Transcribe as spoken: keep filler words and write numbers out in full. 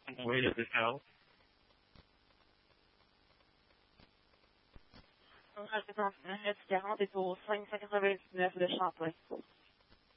Oui, le différence. Le quarante est au cinq cent quatre-vingt-dix-neuf de Champlain.